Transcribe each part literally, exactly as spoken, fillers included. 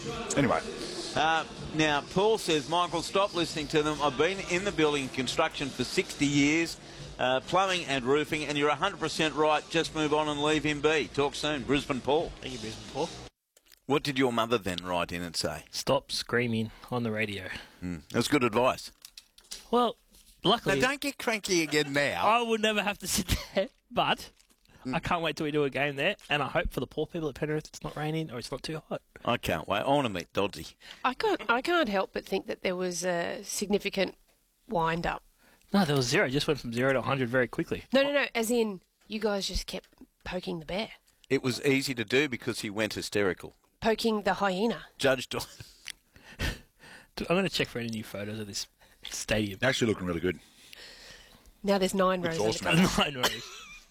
Anyway. Uh, now, Paul says, Michael, stop listening to them. I've been in the building construction for sixty years, uh, plumbing and roofing, and you're one hundred percent right. Just move on and leave him be. Talk soon. Brisbane Paul. Thank you, Brisbane Paul. What did your mother then write in and say? Stop screaming on the radio. Mm. That's good advice. Well, luckily... Now, don't get cranky again now. I would never have to sit there, but mm. I can't wait till we do a game there, and I hope for the poor people at Penrith it's not raining or it's not too hot. I can't wait. I want to meet Dodgy. I can't, I can't help but think that there was a significant wind-up. No, there was zero. It just went from zero to one hundred very quickly. No, no, no, as in you guys just kept poking the bear. It was easy to do because he went hysterical. Poking the hyena. Judge Don. I'm going to check for any new photos of this stadium. Actually looking really good. Now there's nine Looks rows. awesome. In the Nine rows.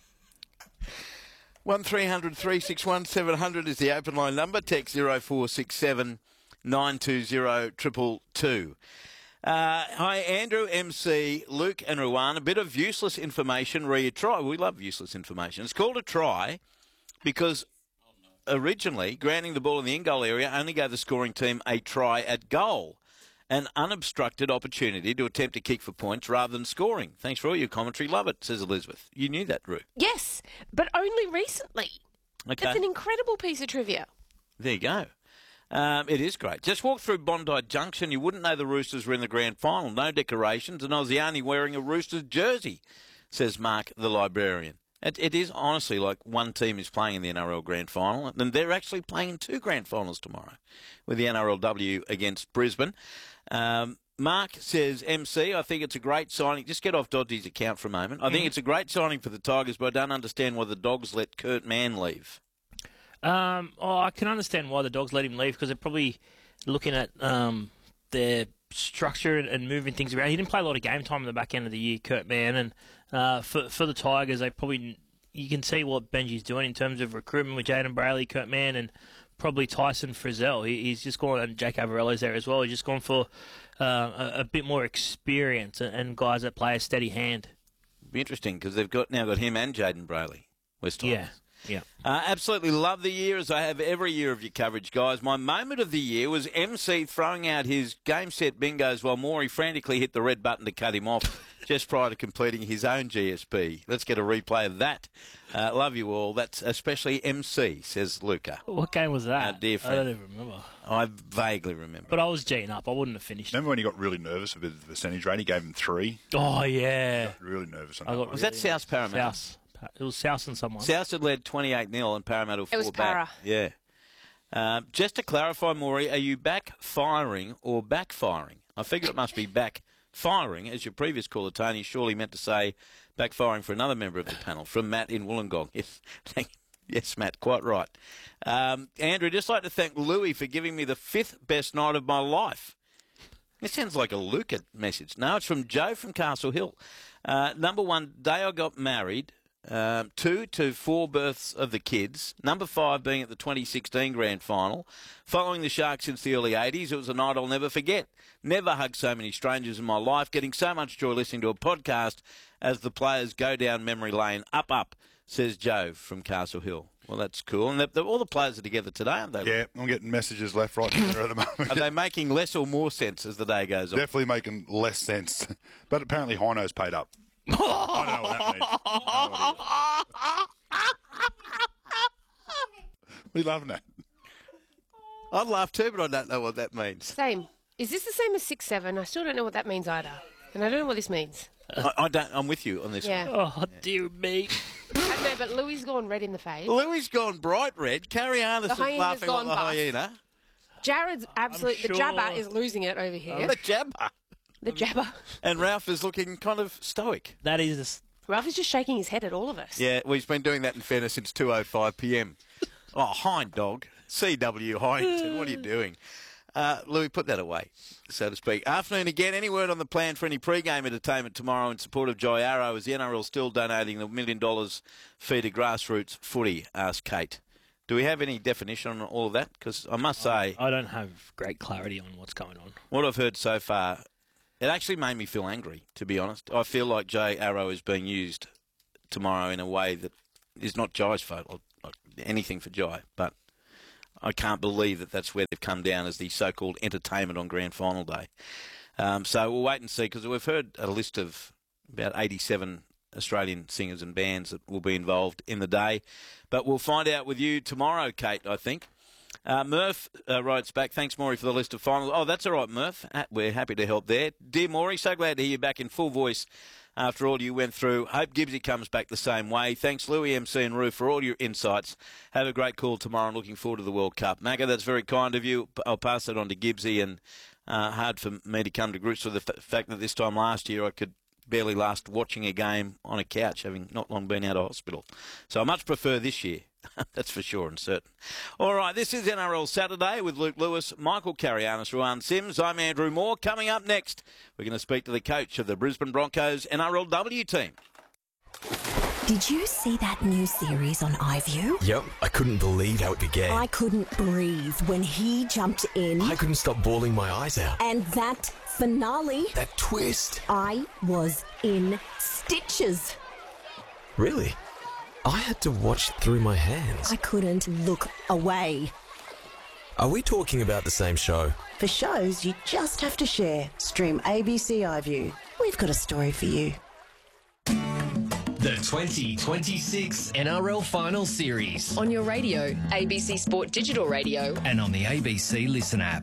one three hundred three six one seven hundred is the open line number. Text zero four six seven nine two zero two two. Uh, hi, Andrew, M C, Luke and Ruan. A bit of useless information re a try. We love useless information. It's called a try because originally grounding the ball in the in-goal area only gave the scoring team a try at goal. An unobstructed opportunity to attempt to kick for points rather than scoring. Thanks for all your commentary. Love it, says Elizabeth. You knew that, Roo. Yes, but only recently. Okay. It's an incredible piece of trivia. There you go. Um, it is great. Just walk through Bondi Junction. You wouldn't know the Roosters were in the grand final. No decorations, and I was the only wearing a Roosters jersey, says Mark, the librarian. It, it is honestly like one team is playing in the N R L grand final, and they're actually playing in two grand finals tomorrow with the N R L W against Brisbane. Um, Mark says, M C, I think it's a great signing. Just get off Dodgy's account for a moment. I think it's a great signing for the Tigers, but I don't understand why the Dogs let Kurt Mann leave. Um, oh, I can understand why the Dogs let him leave because they're probably looking at um, their structure and, and moving things around. He didn't play a lot of game time in the back end of the year, Kurt Mann, and uh, for for the Tigers, they probably you can see what Benji's doing in terms of recruitment with Jaden Brayley, Kurt Mann, and probably Tyson Frizzell. He, he's just gone, and Jake Avarello's there as well. He's just gone for uh, a, a bit more experience and, and guys that play a steady hand. It'll be interesting because they've got now got him and Jaden Brayley. West Tigers. Yeah. Yeah. Uh, absolutely love the year, as I have every year of your coverage, guys. My moment of the year was M C throwing out his game set bingos while Maury frantically hit the red button to cut him off just prior to completing his own G S P. Let's get a replay of that. Uh, love you all. That's especially M C, says Luca. What game was that? Our dear friend. I don't even remember. I vaguely remember. But I was G'ing up. I wouldn't have finished. Remember when he got really nervous with the percentage rate? He gave him three. Oh, yeah. Really nervous on I that got one. Was that South Parramatta? South. It was South and someone. South had led twenty-eight nil and Parramatta It was four back. Para. Yeah. Um, just to clarify, Maury, are you backfiring or backfiring? I figure it must be backfiring, as your previous caller, Tony, surely meant to say backfiring for another member of the panel, from Matt in Wollongong. Yes, thank you. Yes, Matt, quite right. Um, Andrew, I'd just like to thank Louis for giving me the fifth best night of my life. It sounds like a Luca message. No, it's from Joe from Castle Hill. Uh, number one, day I got married. Um, two to four births of the kids. Number five being at the twenty sixteen grand final. Following the Sharks since the early eighties, it was a night I'll never forget. Never hugged so many strangers in my life. Getting so much joy listening to a podcast as the players go down memory lane. Up, up, says Joe from Castle Hill. Well, that's cool. And they're, all the players are together today, aren't they? Yeah, I'm getting messages left, right, and centre at the moment. Are they making less or more sense as the day goes on? Definitely making less sense. But apparently Hino's paid up. I don't know what that means. I don't know what, what are you laughing at? I'd laugh too, but I don't know what that means. Same. Is this the same as six seven? I still don't know what that means either. And I don't know what this means. I, I don't. I'm with you on this Yeah. one. Oh, dear me. I know, but Louis gone red in the face. Louis gone bright red. Carrie Anderson's hyena's laughing like gone the bust. hyena. Jared's absolutely... sure- The jabber is losing it over here. The jabber. The jabber. And Ralph is looking kind of stoic. That is... Ralph is just shaking his head at all of us. Yeah, well, he's been doing that in fairness since two oh five p.m. Oh, hind dog. C W Hindton, what are you doing? Uh, Louis, put that away, so to speak. Afternoon again. Any word on the plan for any pre-game entertainment tomorrow in support of Jai Arrow? Is the N R L still donating the million dollars fee to grassroots footy? Asked Kate. Do we have any definition on all of that? Because I must say, I don't have great clarity on what's going on. what I've heard so far, it actually made me feel angry, to be honest. I feel like Jai Arrow is being used tomorrow in a way that is not Jai's fault, or, or anything for Jai, but I can't believe that that's where they've come down as the so-called entertainment on Grand Final day. Um, so we'll wait and see, because we've heard a list of about eighty-seven Australian singers and bands that will be involved in the day. But we'll find out with you tomorrow, Kate, I think. Uh, Murph uh, writes back, thanks, Maury, for the list of finals. Oh, that's all right, Murph. We're happy to help there. Dear Maury, so glad to hear you back in full voice after all you went through. Hope Gibbsy comes back the same way. Thanks, Louis, M C and Roo, for all your insights. Have a great call tomorrow and looking forward to the World Cup. Magga, that's very kind of you. I'll pass that on to Gibbsy, and uh, hard for me to come to grips with the f- fact that this time last year I could barely last watching a game on a couch, having not long been out of hospital. So I much prefer this year. That's for sure and certain. All right, this is N R L Saturday with Luke Lewis, Michael Carianis, Ruan Sims. I'm Andrew Moore. Coming up next, we're going to speak to the coach of the Brisbane Broncos N R L W team. Did you see that new series on iView? Yep, I couldn't believe how it began. I couldn't breathe when he jumped in. I couldn't stop bawling my eyes out. And that finale. That twist. I was in stitches. Really? I had to watch it through my hands. I couldn't look away. Are we talking about the same show? For shows you just have to share. Stream A B C iView. We've got a story for you. The twenty twenty-six N R L Final Series. On your radio, A B C Sport Digital Radio. And on the A B C Listen app.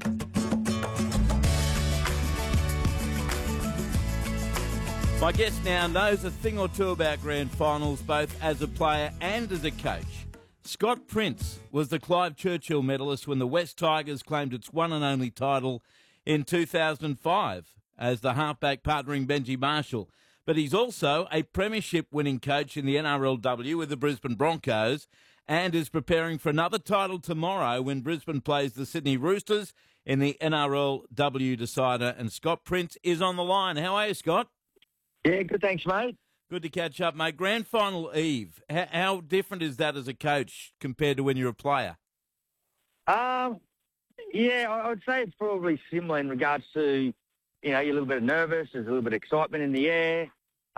My guest now knows a thing or two about grand finals, both as a player and as a coach. Scott Prince was the Clive Churchill medalist when the West Tigers claimed its one and only title in two thousand five as the halfback partnering Benji Marshall. But he's also a premiership-winning coach in the N R L W with the Brisbane Broncos and is preparing for another title tomorrow when Brisbane plays the Sydney Roosters in the N R L W decider. And Scott Prince is on the line. How are you, Scott? Yeah, good, thanks, mate. Good to catch up, mate. Grand Final Eve, how, how different is that as a coach compared to when you're a player? Um, yeah, I would say it's probably similar in regards to, you know, you're a little bit nervous, there's a little bit of excitement in the air,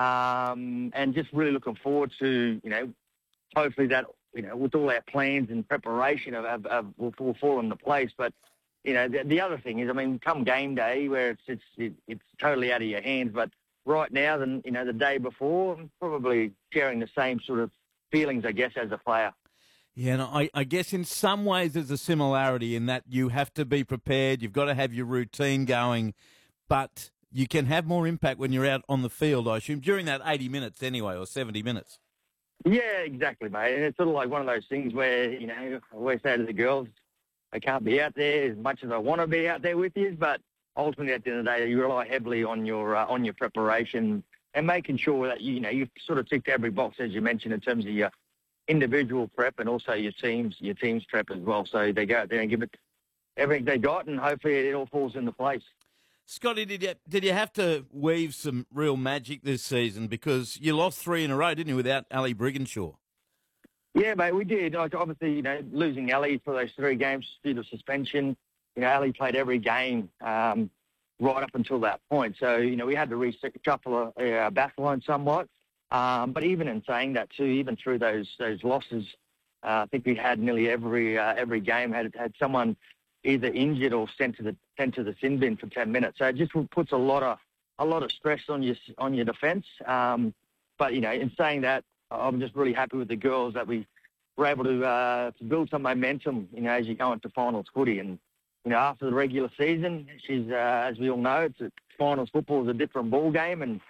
um, and just really looking forward to, you know, hopefully that, you know, with all our plans and preparation of, of, of will, will fall into place. But, you know, the, the other thing is, I mean, come game day where it's it's it, it's totally out of your hands, but right now than, you know, the day before, I'm probably sharing the same sort of feelings, I guess, as a player. Yeah, and I, I guess in some ways there's a similarity in that you have to be prepared, you've got to have your routine going, but you can have more impact when you're out on the field, I assume, during that eighty minutes anyway, or seventy minutes. Yeah, exactly, mate. And it's sort of like one of those things where, you know, I always say to the girls, I can't be out there as much as I want to be out there with you, but ultimately, at the end of the day, you rely heavily on your uh, on your preparation and making sure that you, you know you've sort of ticked every box, as you mentioned, in terms of your individual prep and also your teams your team's prep as well. So they go out there and give it everything they got, and hopefully it all falls into place. Scotty, did you did you have to weave some real magic this season because you lost three in a row, didn't you, without Ali Brigginshaw? Yeah, mate, we did. Like, obviously, you know, losing Ali for those three games due to suspension. You know, Ali played every game um, right up until that point. So, you know, we had to reshuffle our back line somewhat. Um, but even in saying that, too, even through those those losses, uh, I think we had nearly every uh, every game had had someone either injured or sent to the sent to the sin bin for ten minutes. So it just puts a lot of a lot of stress on your on your defence. Um, but you know, in saying that, I'm just really happy with the girls that we were able to uh, to build some momentum. You know, as you go into finals footy, and you know, after the regular season, she's uh, as we all know, it's a, finals football is a different ball game, and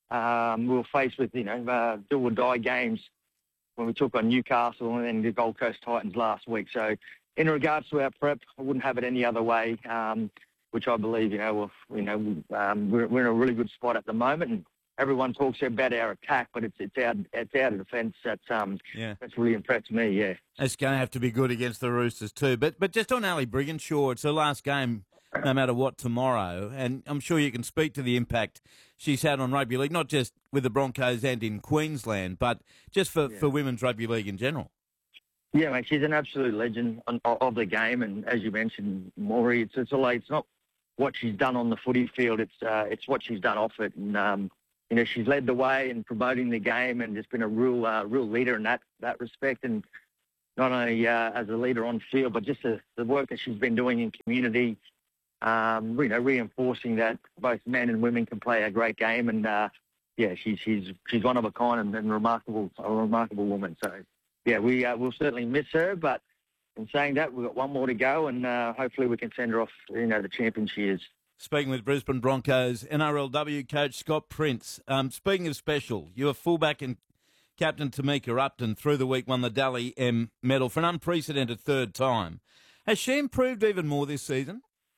um, we were faced with you know uh, do or die games when we took on Newcastle and then the Gold Coast Titans last week. So, in regards to our prep, I wouldn't have it any other way. Um, which I believe, you know, we're, you know, um, we're, we're in a really good spot at the moment, and everyone talks about our attack, but it's it's our it's our defence that's um yeah. that's really impressed me. Yeah, it's going to have to be good against the Roosters too. But but just on Ali Brigginshaw, it's her last game, no matter what tomorrow, and I'm sure you can speak to the impact she's had on rugby league, not just with the Broncos and in Queensland, but just for, yeah. for women's rugby league in general. Yeah, mate, she's an absolute legend on, of the game, and as you mentioned, Maury, it's it's, a, it's not what she's done on the footy field; it's uh, it's what she's done off it, and um, you know, she's led the way in promoting the game and just been a real, uh, real leader in that, that respect. And not only uh, as a leader on field, but just the, the work that she's been doing in community, um, you know, reinforcing that both men and women can play a great game. And, uh, yeah, she's she's she's one of a kind and, and remarkable, a remarkable woman. So, yeah, we uh, will certainly miss her. But in saying that, we've got one more to go, and uh, hopefully we can send her off, you know, the champion she is. Speaking with Brisbane Broncos N R L W coach Scott Prince. Um, speaking of special, you were fullback and captain Tamika Upton through the week won the Dally M medal for an unprecedented third time. Has she improved even more this season?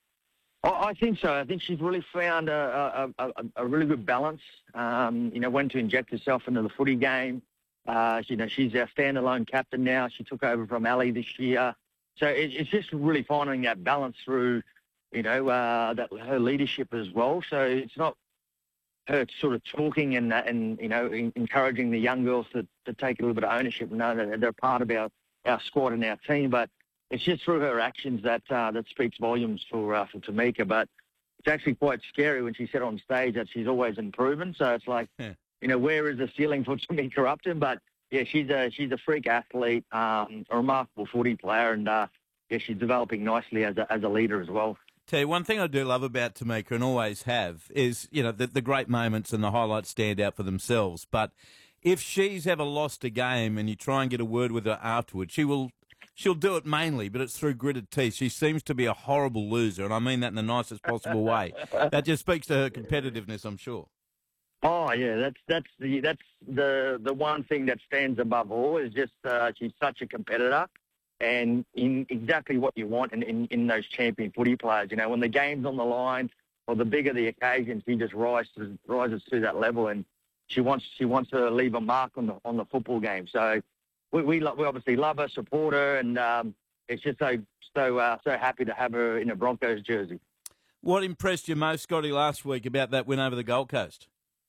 I I think so. I think she's really found a, a, a, a really good balance. Um, you know, when to inject herself into the footy game. Uh, you know, she's our standalone captain now. She took over from Ali this year. So it, it's just really finding that balance through, you know, uh, that her leadership as well. So it's not her sort of talking and, and you know, in, encouraging the young girls to, to take a little bit of ownership and know that they're part of our, our squad and our team. But it's just through her actions that uh, that speaks volumes for uh, for Tamika. But it's actually quite scary when she said on stage that she's always improving. So it's like, yeah. you know, where is the ceiling for Tamika Upton? But yeah, she's a she's a freak athlete, um, a remarkable footy player, and uh, yeah, she's developing nicely as a as a leader as well. Tell you, one thing I do love about Tamika and always have is, you know, the, the great moments and the highlights stand out for themselves. But if she's ever lost a game and you try and get a word with her afterwards, she will. She'll do it mainly, but it's through gritted teeth. She seems to be a horrible loser, and I mean that in the nicest possible way. That just speaks to her competitiveness, I'm sure. Oh yeah, that's that's the that's the the one thing that stands above all is just uh, she's such a competitor, and in exactly what you want in, in, in those champion footy players. You know, when the game's on the line or the bigger the occasion, she just rises to, rises to that level, and she wants she wants to leave a mark on the on the football game. So. We we, lo- we obviously love her, support her, and um, it's just so so uh, so happy to have her in a Broncos jersey. What impressed you most, Scotty, last week about that win over the Gold Coast?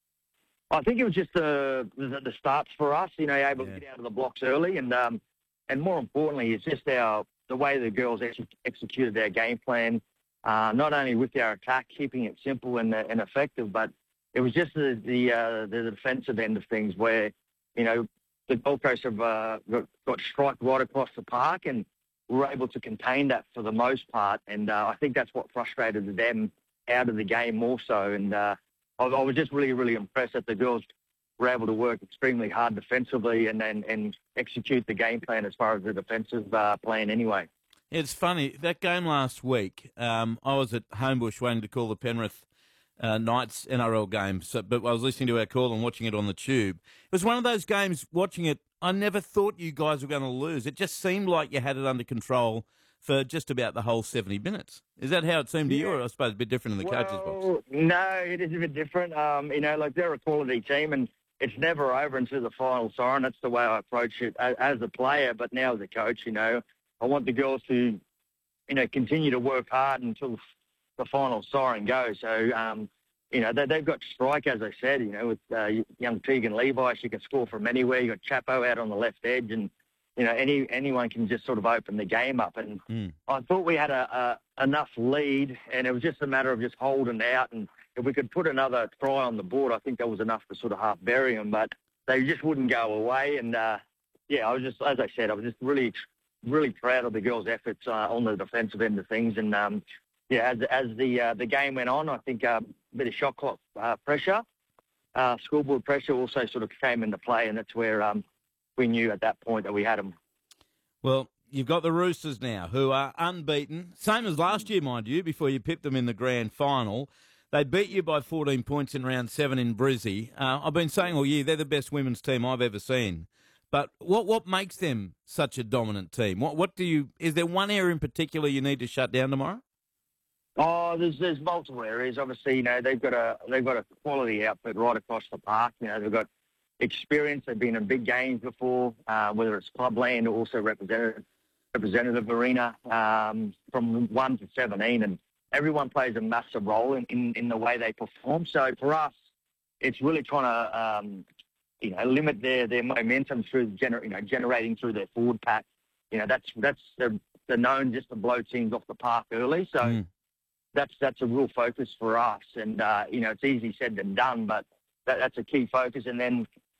I think it was just the the, the starts for us. You know, able yeah. to get out of the blocks early, and um, and more importantly, it's just our the way the girls ex- executed their game plan. Uh, not only with our attack, keeping it simple and, uh, and effective, but it was just the the, uh, the defensive end of things where, you know, the Gold Coast have uh, got, got strike right across the park, and we were able to contain that for the most part. And uh, I think that's what frustrated them out of the game more so. And uh, I, I was just really, really impressed that the girls were able to work extremely hard defensively and, and, and execute the game plan as far as the defensive uh, plan anyway. It's funny, that game last week, um, I was at Homebush waiting to call the Penrith Uh, Knights N R L game, so, but I was listening to our call and watching it on the tube. It was one of those games, watching it, I never thought you guys were going to lose. It just seemed like you had it under control for just about the whole seventy minutes. Is that how it seemed to yeah. you, or I suppose a bit different in the well, coach's box? No, it is a bit different. Um, you know, like they're a quality team, and it's never over until the final siren. That's the way I approach it as, as a player, but now as a coach, you know, I want the girls to, you know, continue to work hard until the final siren goes. So, um, you know, they, they've got strike, as I said, you know, with uh, young Tegan Levi. She can score from anywhere. You've got Chapo out on the left edge, and, you know, any anyone can just sort of open the game up. And mm. I thought we had a, a enough lead, and it was just a matter of just holding out. And if we could put another try on the board, I think that was enough to sort of half bury them. But they just wouldn't go away. And, uh, yeah, I was just, as I said, I was just really, really proud of the girls' efforts uh, on the defensive end of things. And, um, yeah, as as the uh, the game went on, I think uh, a bit of shot clock uh, pressure, uh, scoreboard pressure also sort of came into play, and that's where um, we knew at that point that we had them. Well, you've got the Roosters now, who are unbeaten, same as last year, mind you, before you pipped them in the grand final. They beat you by fourteen points in round seven in Brizzy. Uh, I've been saying all year, they're the best women's team I've ever seen. But what what makes them such a dominant team? What what do you? Is there one area in particular you need to shut down tomorrow? Oh, there's there's multiple areas. Obviously, you know, they've got a they've got a quality outfit right across the park. You know, they've got experience. They've been in big games before, uh, whether it's clubland or also representative representative arena, um, from one to seventeen, and everyone plays a massive role in, in, in the way they perform. So for us, it's really trying to um, you know limit their, their momentum through gener- you know generating through their forward pack. You know, that's that's they're, they're known just to blow teams off the park early. So. Mm. That's that's a real focus for us, and uh, you know it's easy said than done, but that, that's a key focus. And then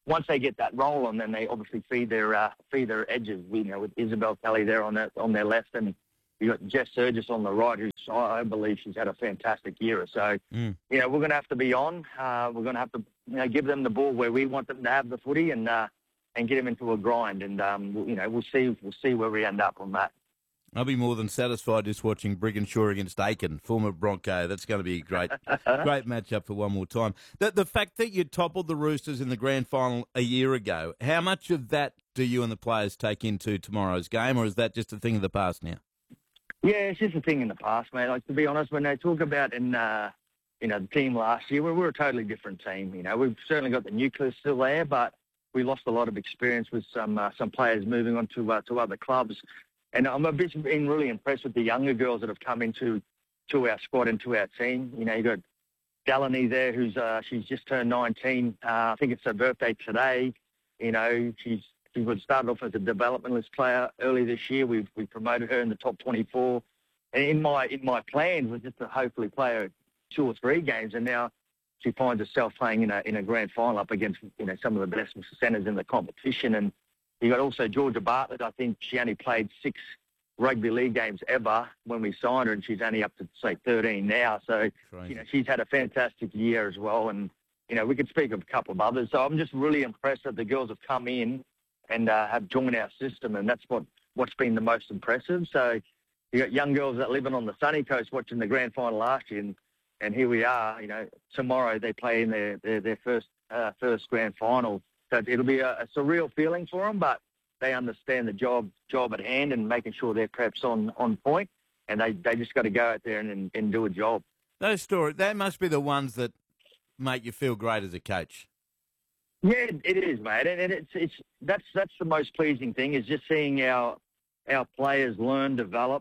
once they get that roll on, then they obviously feed their uh, feed their edges. You know, with Isabel Kelly there on that on their left, and you got Jess Surgis on the right, who's I believe she's had a fantastic year. So, Mm. you know, we're going to have to be on. Uh, we're going to have to you know give them the ball where we want them to have the footy, and uh, and get them into a grind. And um, we'll, you know, we'll see we'll see where we end up on that. I'll be more than satisfied just watching Brigginshaw against Aiken, former Bronco. That's going to be a great, great matchup for one more time. The, the fact that you toppled the Roosters in the grand final a year ago, how much of that do you and the players take into tomorrow's game, or is that just a thing of the past now? Yeah, it's just a thing in the past, mate. Like, to be honest, when they talk about in, uh, you know, the team last year, we were a totally different team. You know, we've certainly got the nucleus still there, but we lost a lot of experience with some uh, some players moving on to uh, to other clubs. And I'm a bit been really impressed with the younger girls that have come into to our squad and to our team. You know, you got Delaney there, who's uh, she's just turned nineteen. Uh, I think it's her birthday today. You know, she's she would started off as a developmentalist player early this year. We've we promoted her in the top twenty-four. And in my in my plans was just to hopefully play her two or three games. And now she finds herself playing in a in a grand final up against you know some of the best centres in the competition. And you got also Georgia Bartlett. I think she only played six rugby league games ever when we signed her, and she's only up to say thirteen now. So Crazy. you know she's had a fantastic year as well. And you know we could speak of a couple of others. So I'm just really impressed that the girls have come in and uh, have joined our system, and that's what what's been the most impressive. So you got young girls that living on the sunny coast watching the grand final last year, and, and here we are. You know tomorrow they play in their their, their first uh, first grand final. So it'll be a, a surreal feeling for them, but they understand the job job at hand and making sure their prep's on, on point, and they, they just got to go out there and, and, and do a job. Those stories, they must be the ones that make you feel great as a coach. Yeah, it is, mate, and it's it's that's that's the most pleasing thing is just seeing our our players learn, develop.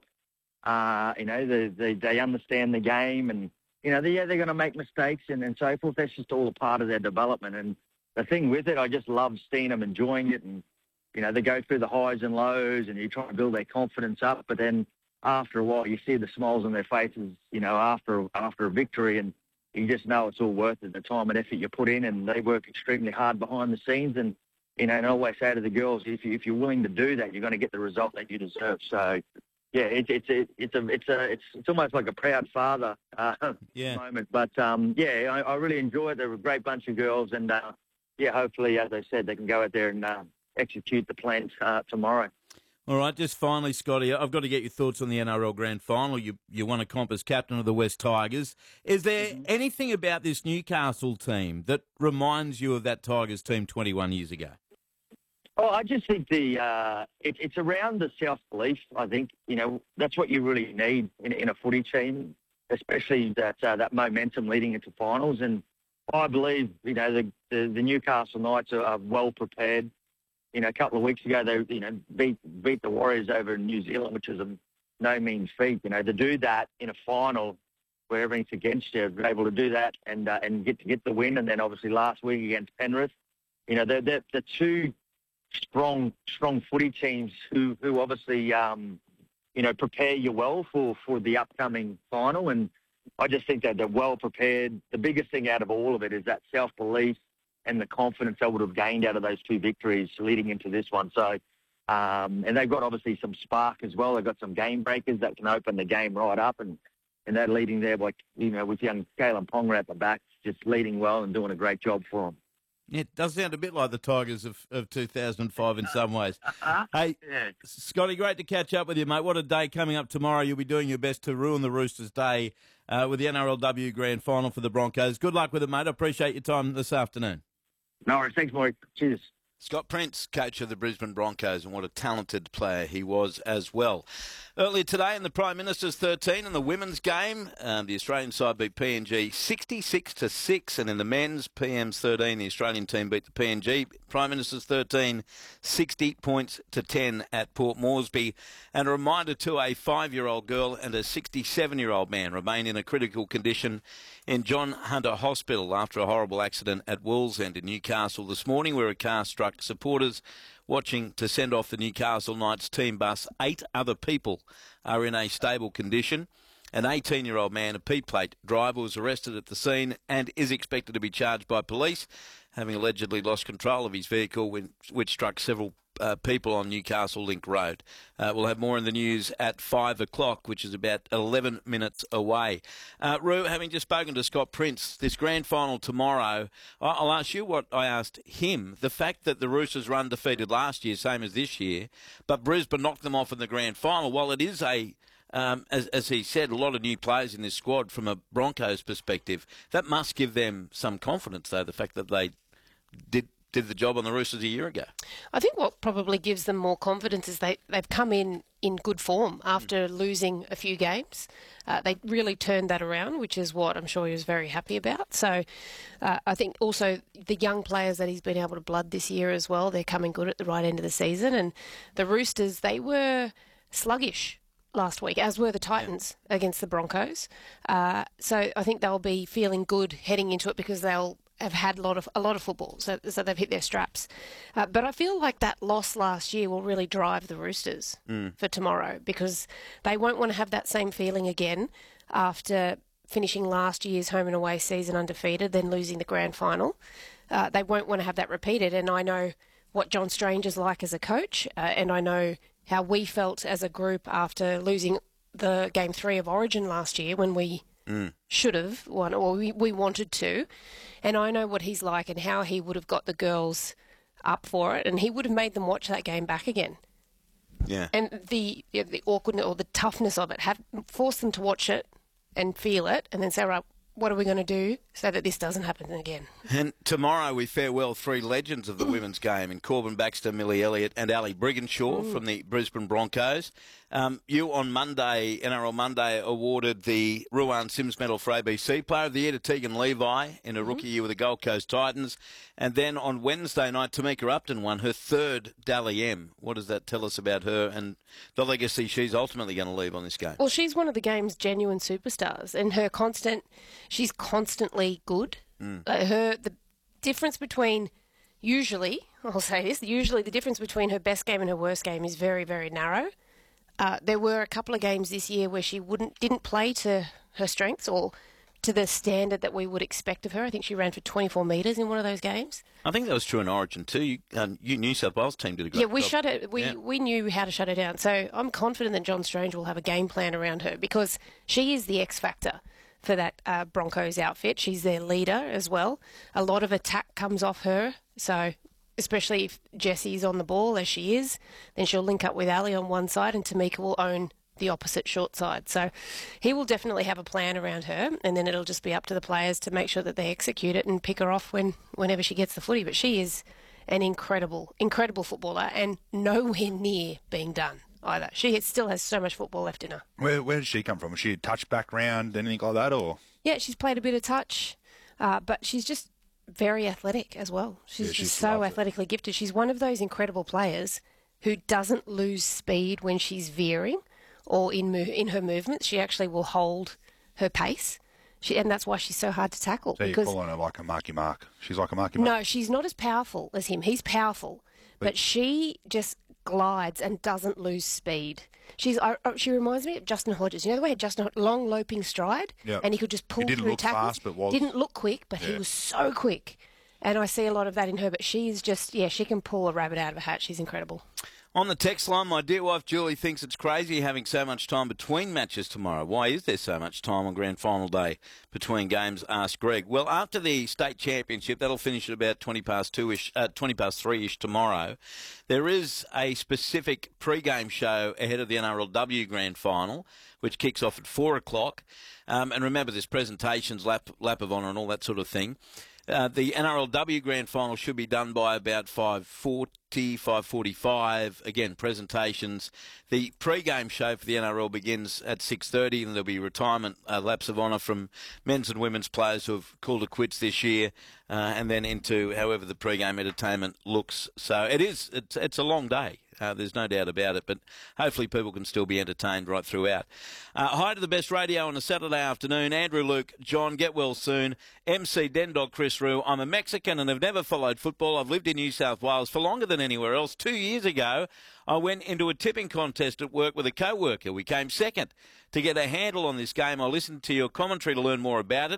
Uh, you know, they, they they understand the game, and you know, they, yeah, they're going to make mistakes and, and so forth. That's just all a part of their development. And the thing with it, I just love seeing them enjoying it, and you know, they go through the highs and lows, and you try to build their confidence up. But then after a while, you see the smiles on their faces, you know, after after a victory, and you just know it's all worth it, the time and effort you put in, and they work extremely hard behind the scenes. And, you know, and I always say to the girls, if, you, if you're willing to do that, you're going to get the result that you deserve. So, yeah, it, it's it, it's a it's a it's it's almost like a proud father uh, Yeah. moment. But um, yeah, I, I really enjoy it. They're a great bunch of girls, and uh, yeah, hopefully, as I said, they can go out there and uh, execute the plans uh, tomorrow. All right, just finally, Scotty, I've got to get your thoughts on the N R L Grand Final. You you won a comp as captain of the West Tigers. Is there mm-hmm. anything about this Newcastle team that reminds you of that Tigers team twenty-one years ago? Oh, I just think the uh, it, it's around the self-belief. I think you know that's what you really need in, in a footy team, especially that uh, that momentum leading into finals. And I believe you know the the, the Newcastle Knights are, are well prepared. You know, a couple of weeks ago, they you know beat beat the Warriors over in New Zealand, which is a no mean feat. You know, to do that in a final where everything's against you, be able to do that and uh, and get to get the win, and then obviously last week against Penrith, you know, they're they're, they're two strong strong footy teams who who obviously um, you know prepare you well for for the upcoming final. And I just think that they're well prepared. The biggest thing out of all of it is that self belief and the confidence they would have gained out of those two victories leading into this one. So, um, and they've got obviously some spark as well. They've got some game breakers that can open the game right up, and, and they're leading there, like, you know, with young Kalen Ponga at the back, just leading well and doing a great job for them. It does sound a bit like the Tigers of, of two thousand five in some ways. Hey, yeah. Scotty, great to catch up with you, mate. What a day coming up tomorrow. You'll be doing your best to ruin the Roosters' day uh, with the N R L W Grand Final for the Broncos. Good luck with it, mate. I appreciate your time this afternoon. No worries. Thanks, Mike. Cheers. Scott Prince, coach of the Brisbane Broncos, and what a talented player he was as well. Earlier today in the Prime Minister's thirteen in the women's game, um, the Australian side beat P N G sixty-six to six, and in the men's P M's thirteen, the Australian team beat the P N G. Prime Minister's thirteen, sixty points to ten at Port Moresby. And a reminder to a five-year-old girl and a sixty-seven-year-old man remain in a critical condition in John Hunter Hospital after a horrible accident at Wallsend in Newcastle this morning, where a car struck supporters watching to send off the Newcastle Knights team bus. Eight other people are in a stable condition. An eighteen-year-old man, a P-plate driver, was arrested at the scene and is expected to be charged by police. having allegedly lost control of his vehicle, when, which struck several uh, people on Newcastle Link Road. Uh, we'll have more in the news at five o'clock, which is about eleven minutes away. Uh, Roo, having just spoken to Scott Prince, this grand final tomorrow, I'll ask you what I asked him. The fact that the Roosters were undefeated last year, same as this year, but Brisbane knocked them off in the grand final, while it is a Um, as, as he said, a lot of new players in this squad from a Broncos perspective. That must give them some confidence, though, the fact that they did did the job on the Roosters a year ago. I think what probably gives them more confidence is they, they've come in in good form after mm. losing a few games. Uh, they really turned that around, which is what I'm sure he was very happy about. So uh, I think also the young players that he's been able to blood this year as well, they're coming good at the right end of the season. And the Roosters, they were sluggish last week, as were the Titans yeah. against the Broncos. Uh, so I think they'll be feeling good heading into it because they'll have had a lot of a lot of football, so, so they've hit their straps. Uh, but I feel like that loss last year will really drive the Roosters mm. for tomorrow, because they won't want to have that same feeling again after finishing last year's home and away season undefeated, then losing the grand final. Uh, they won't want to have that repeated, and I know what John Strange is like as a coach, uh, and I know how we felt as a group after losing the game three of Origin last year when we mm. should have won, or we, we wanted to. And I know what he's like and how he would have got the girls up for it, and he would have made them watch that game back again. Yeah. And the you know, the awkwardness or the toughness of it, have forced them to watch it and feel it, and then say, right, what are we going to do so that this doesn't happen again? And tomorrow we farewell three legends of the women's game in Corbin Baxter, Millie Elliott and Ali Brigginshaw mm. from the Brisbane Broncos. Um, you on Monday, N R L Monday, awarded the Ruan Sims Medal for A B C Player of the Year to Tegan Levi in a mm-hmm. rookie year with the Gold Coast Titans. And then on Wednesday night, Tamika Upton won her third Dally M. What does that tell us about her and the legacy she's ultimately going to leave on this game? Well, she's one of the game's genuine superstars, and her constant, she's constantly good. Mm. Uh, her the difference between usually, I'll say this, usually the difference between her best game and her worst game is very, very narrow. Uh, there were a couple of games this year where she wouldn't didn't play to her strengths or to the standard that we would expect of her. I think she ran for twenty-four metres in one of those games. I think that was true in Origin too. You, um, you New South Wales team did a great job. Yeah, we job. shut it. We yeah. we knew how to shut her down. So I'm confident that John Strange will have a game plan around her, because she is the X factor for that uh, Broncos outfit. She's their leader as well. A lot of attack comes off her. So especially if Jessie's on the ball, as she is, then she'll link up with Ali on one side and Tamika will own the opposite short side. So he will definitely have a plan around her, and then it'll just be up to the players to make sure that they execute it and pick her off when whenever she gets the footy. But she is an incredible, incredible footballer, and nowhere near being done either. She still has so much football left in her. Where, where did she come from? Was she a touch background, anything like that? Or Yeah, she's played a bit of touch, uh, but she's just very athletic as well. She's yeah, she's just so athletically gifted. She's one of those incredible players who doesn't lose speed when she's veering or in mo- in her movements. She actually will hold her pace. She, and that's why she's so hard to tackle. So you're because, calling her like a Marky Mark. She's like a Marky Mark. No, she's not as powerful as him. He's powerful, but, but she just glides and doesn't lose speed. She's uh, she reminds me of Justin Hodges. You know the way he had Justin long loping stride, yep. and he could just pull he didn't through look tackles. Fast, but was. Didn't look quick, but yeah. he was so quick. And I see a lot of that in her. But she's just yeah, she can pull a rabbit out of a hat. She's incredible. On the text line, my dear wife Julie thinks it's crazy having so much time between matches tomorrow. Why is there so much time on grand final day between games? Asked Greg. Well, after the state championship, that'll finish at about twenty past two-ish, uh, twenty past three-ish tomorrow. There is a specific pre-game show ahead of the N R L W grand final, which kicks off at four o'clock. Um, and remember, there's presentations, lap, lap of honour and all that sort of thing. Uh, the N R L W grand final should be done by about five forty, five forty-five. Again, presentations. The pre-game show for the N R L begins at six thirty, and there'll be retirement uh, laps of honour from men's and women's players who have called it quits this year, uh, and then into however the pre-game entertainment looks. So it is, it's, it's a long day. Uh, there's no doubt about it, but hopefully people can still be entertained right throughout. Uh, hi to the best radio on a Saturday afternoon. Andrew, Luke, John, get well soon. M C Dendog, Chris Rue. I'm a Mexican and have never followed football. I've lived in New South Wales for longer than anywhere else. Two years ago, I went into a tipping contest at work with a co-worker. We came second. To get a handle on this game, I listened to your commentary to learn more about it.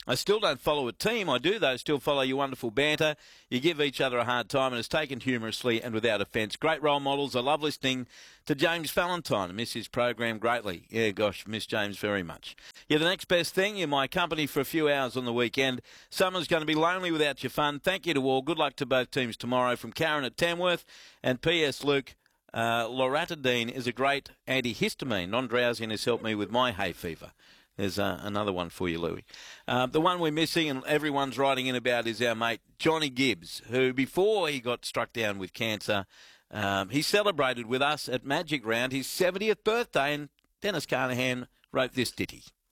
I still don't follow a team. I do, though, still follow your wonderful banter. You give each other a hard time, and it's taken humorously and without offence. Great role models. I love listening to James Valentine. I miss his program greatly. Yeah, gosh, miss James very much. You're the next best thing. You're my company for a few hours on the weekend. Summer's going to be lonely without your fun. Thank you to all. Good luck to both teams tomorrow. From Karen at Tamworth. And P S Luke, uh, loratadine is a great antihistamine. Non-drowsiness helped me with my hay fever. There's uh, another one for you, Louis. Uh, the one we're missing and everyone's writing in about is our mate Johnny Gibbs, who before he got struck down with cancer, um, he celebrated with us at Magic Round his seventieth birthday, and Dennis Carnahan wrote this ditty.